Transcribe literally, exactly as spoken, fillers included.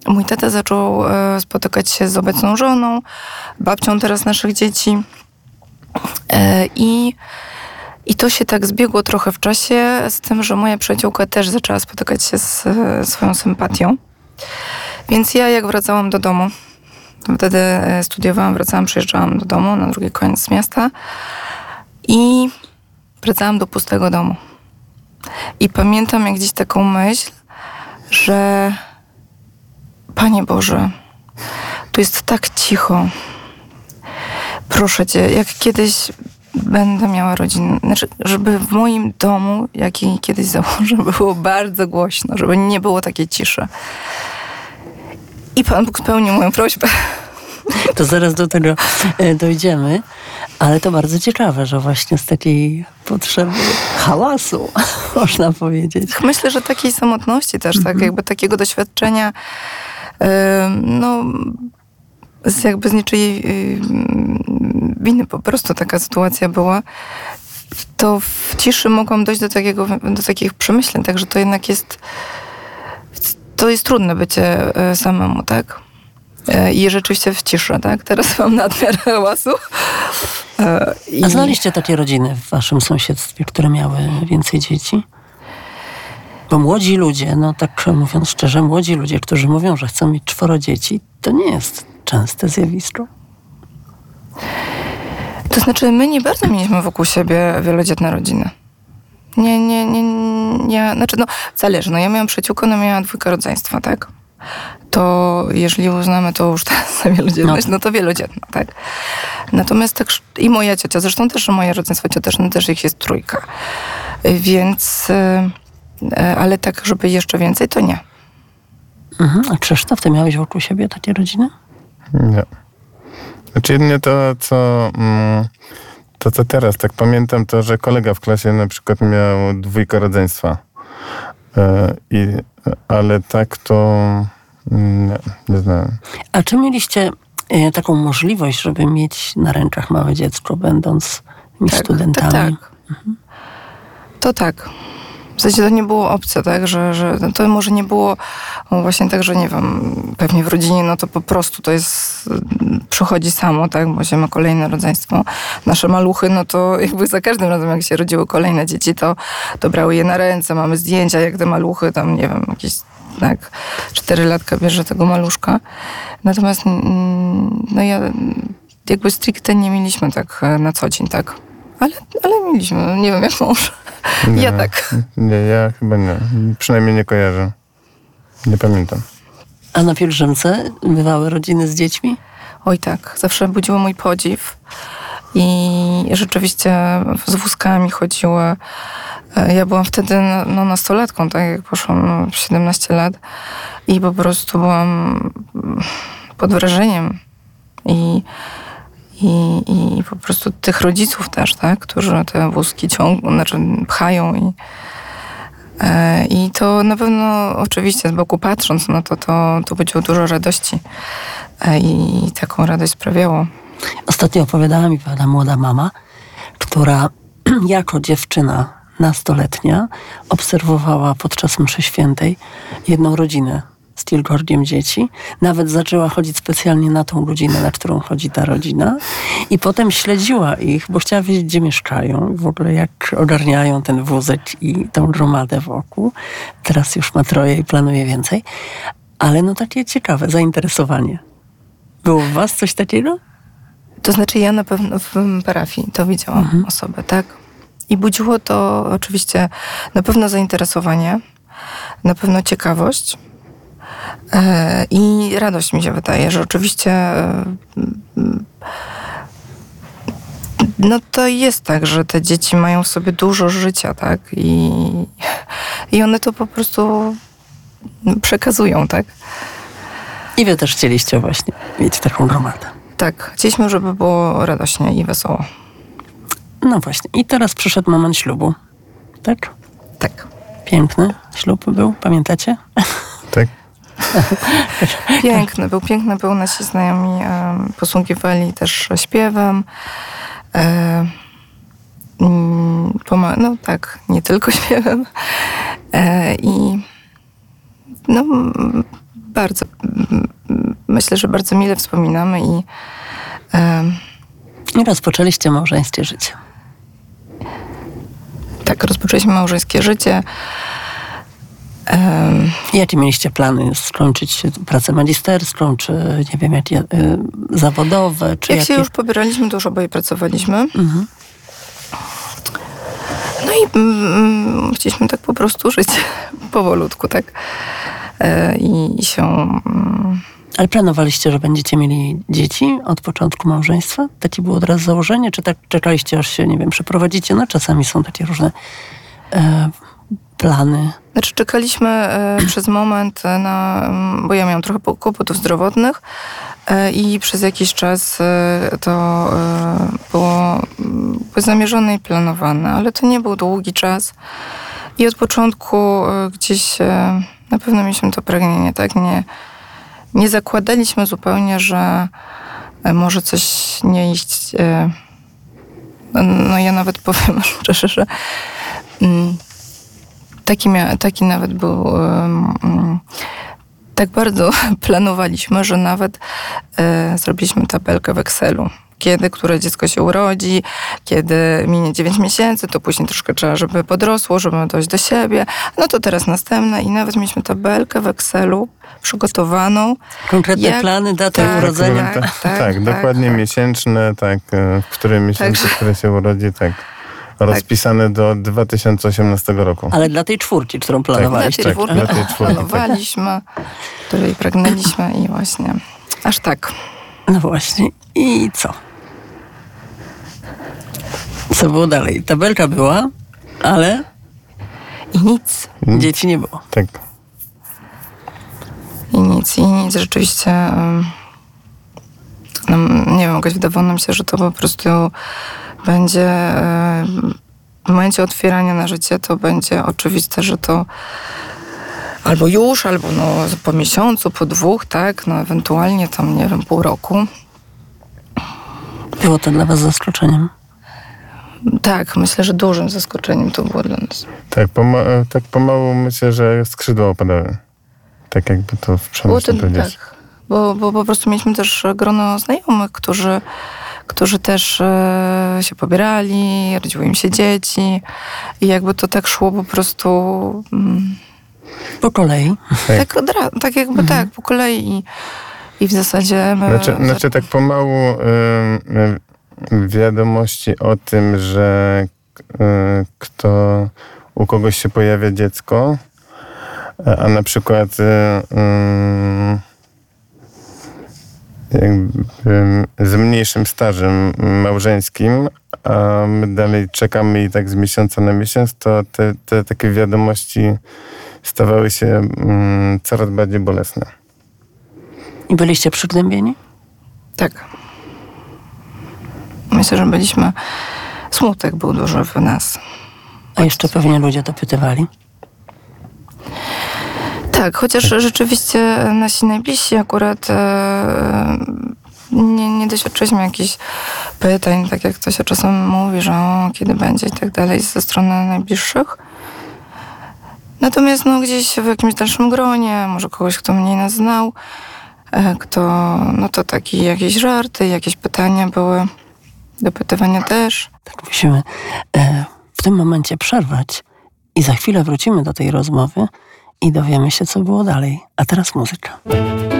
mój tata zaczął e, spotykać się z obecną żoną, babcią teraz naszych dzieci. E, i, I to się tak zbiegło trochę w czasie z tym, że moja przyjaciółka też zaczęła spotykać się z e, swoją sympatią. Więc ja jak wracałam do domu, wtedy e, studiowałam, wracałam, przyjeżdżałam do domu na drugi koniec miasta i wracałam do pustego domu. I pamiętam jak gdzieś taką myśl, że Panie Boże, tu jest tak cicho. Proszę Cię, jak kiedyś będę miała rodzinę, znaczy, żeby w moim domu, jaki kiedyś założę, było bardzo głośno, żeby nie było takiej ciszy. I Pan Bóg spełnił moją prośbę. To zaraz do tego dojdziemy, ale to bardzo ciekawe, że właśnie z takiej potrzeby hałasu, można powiedzieć. Myślę, że takiej samotności też, mhm. tak, jakby takiego doświadczenia, yy, no, z jakby z niczyjej yy, winy po prostu taka sytuacja była, to w ciszy mogłam dojść do takiego, do takich przemyśleń, także to jednak jest, to jest trudne bycie samemu, tak? I rzeczywiście w ciszy, tak? Teraz mam nadmiar hałasu. I... A znaliście takie rodziny w waszym sąsiedztwie, które miały więcej dzieci? Bo młodzi ludzie, no tak mówiąc szczerze, młodzi ludzie, którzy mówią, że chcą mieć czworo dzieci, to nie jest częste zjawisko. To znaczy, my nie bardzo mieliśmy wokół siebie wielodzietne rodziny. Nie, nie, nie, nie. Znaczy, no, zależy. No, ja miałam przyjaciółkę, ona miała dwójkę rodzeństwa, tak? To jeżeli uznamy to już teraz za wielodzietność, no. no to wielodzietna, tak? Natomiast tak, i moja ciocia, zresztą też moje rodzeństwo cioteczne, też ich jest trójka. Więc, ale tak, żeby jeszcze więcej, to nie. Mhm. A Krzysztof, ty miałeś wokół siebie takie rodziny? Nie. Znaczy jedynie to, co... Mm, to, co teraz, tak pamiętam, to, że kolega w klasie na przykład miał dwójkę rodzeństwa. Yy, i, ale tak to... Nie, nie znam. A czy mieliście e, taką możliwość, żeby mieć na rękach małe dziecko, będąc tak, studentami? Tak, tak. Mhm. To tak. W zasadzie to nie było opcja, tak, że, że to może nie było właśnie tak, że nie wiem, pewnie w rodzinie, no to po prostu to jest, przychodzi samo, tak, bo się ma kolejne rodzeństwo. Nasze maluchy, no to jakby za każdym razem, jak się rodziły kolejne dzieci, to, to brały je na ręce, mamy zdjęcia, jak te maluchy, tam nie wiem, jakieś, tak, czterylatka bierze tego maluszka. Natomiast no ja jakby stricte nie mieliśmy tak na co dzień, tak. Ale, ale mieliśmy, nie wiem jak mąż. Nie, ja tak. Nie, ja chyba nie. Przynajmniej nie kojarzę. Nie pamiętam. A na pielgrzymce bywały rodziny z dziećmi? Oj tak, zawsze budziło mój podziw. I rzeczywiście z wózkami chodziły. Ja byłam wtedy no, nastolatką, tak jak poszłam w siedemnaście lat. I po prostu byłam pod wrażeniem. I I, I po prostu tych rodziców też, tak, którzy te wózki ciągną, znaczy pchają i, e, i to na pewno oczywiście z boku patrząc, no to to, to budziło dużo radości e, i taką radość sprawiało. Ostatnio opowiadała mi pewna młoda mama, która jako dziewczyna nastoletnia obserwowała podczas mszy świętej jedną rodzinę z kilkorgiem dzieci. Nawet zaczęła chodzić specjalnie na tą godzinę, na którą chodzi ta rodzina. I potem śledziła ich, bo chciała wiedzieć, gdzie mieszkają. W ogóle jak ogarniają ten wózek i tą gromadę wokół. Teraz już ma troje i planuje więcej. Ale no takie ciekawe zainteresowanie. Było u was coś takiego? To znaczy ja na pewno w parafii to widziałam mhm. osobę, tak? I budziło to oczywiście na pewno zainteresowanie, na pewno ciekawość. I radość mi się wydaje, że oczywiście no to jest tak, że te dzieci mają w sobie dużo życia, tak? I, i one to po prostu przekazują, tak? I wy też chcieliście właśnie mieć taką gromadę. Tak, chcieliśmy, żeby było radośnie i wesoło. No właśnie. I teraz przyszedł moment ślubu, tak? Tak. Piękny ślub był, pamiętacie? Tak. Piękny był, piękny był. Nasi znajomi e, posługiwali też śpiewem. E, poma- no tak, nie tylko śpiewem. E, I no, bardzo, myślę, że bardzo mile wspominamy i I rozpoczęliście małżeńskie życie. tak, rozpoczęliśmy małżeńskie życie. Um, Jakie mieliście plany? Skończyć pracę magisterską, czy nie wiem, jakie y, zawodowe? Czy jak jakie... się już pobieraliśmy, to już oboje pracowaliśmy. Mhm. No i mm, chcieliśmy tak po prostu żyć powolutku, tak. E, I się... Mm, Ale planowaliście, że będziecie mieli dzieci od początku małżeństwa? Takie było od razu założenie? Czy tak czekaliście, aż się, nie wiem, przeprowadzicie? No czasami są takie różne e, plany. Znaczy czekaliśmy e, przez moment na... Bo ja miałam trochę kłopotów zdrowotnych e, i przez jakiś czas e, to e, było, było zamierzone i planowane, ale to nie był długi czas. I od początku e, gdzieś e, na pewno mieliśmy to pragnienie, tak? Nie, nie zakładaliśmy zupełnie, że e, może coś nie iść. E, no, no ja nawet powiem szczerze, że mm, Taki, mia- taki nawet był, um, tak bardzo planowaliśmy, że nawet e, zrobiliśmy tabelkę w Excelu. Kiedy, które dziecko się urodzi, kiedy minie dziewięć miesięcy, to później troszkę trzeba, żeby podrosło, żeby dojść do siebie. No to teraz następne i nawet mieliśmy tabelkę w Excelu przygotowaną. Konkretne Jak- plany, daty tak, urodzenia. tak, tak, tak, tak, tak. dokładnie miesięczne, tak, e, w którym miesiącu, Także- które się urodzi, tak. Rozpisane do dwa tysiące osiemnastego roku. Ale dla tej czwórki, którą Dla planowaliście. tej tak, czwórki dla tej czwórki, planowaliśmy, której pragnęliśmy i właśnie aż tak. No właśnie. I co? Co było dalej? Tabelka była, ale I nic. dzieci nie było. Tak. I nic, i nic. Rzeczywiście ym, no, nie wiem, jakoś wydawało nam się, że to po prostu będzie ym, w momencie otwierania na życie to będzie oczywiste, że to albo już, albo no, po miesiącu, po dwóch, tak, no ewentualnie tam, nie wiem, pół roku. Było to dla was zaskoczeniem. Tak, myślę, że dużym zaskoczeniem to było dla nas. Tak, poma- tak pomału myślę, że skrzydła opadały. Tak jakby to w Było przemyśle to, powiedzieć. tak, bo, bo po prostu mieliśmy też grono znajomych, którzy, którzy też e, się pobierali, rodziły im się dzieci i jakby to tak szło po prostu mm, Po kolei. Tak. tak, od ra- tak jakby tak, po kolei i, i w zasadzie my, Znaczy, znaczy tak pomału y, y, wiadomości o tym, że y, kto, u kogoś się pojawia dziecko, a, a na przykład y, y, jakby, y, z mniejszym stażem małżeńskim, a my dalej czekamy i tak z miesiąca na miesiąc, to te, te takie wiadomości stawały się y, coraz bardziej bolesne. I byliście przygnębieni? tak. Myślę, że byliśmy, smutek był duży w nas. A jeszcze pewnie ludzie dopytywali. Tak, chociaż rzeczywiście nasi najbliżsi akurat e, nie, nie doświadczyliśmy jakichś pytań, tak jak to się czasem mówi, że o, kiedy będzie i tak dalej ze strony najbliższych. Natomiast no, gdzieś w jakimś dalszym gronie, może kogoś, kto mniej nas znał, e, kto, no to takie jakieś żarty, jakieś pytania były, dopytywania też. Tak musimy e, w tym momencie przerwać i za chwilę wrócimy do tej rozmowy i dowiemy się, co było dalej. A teraz muzyka.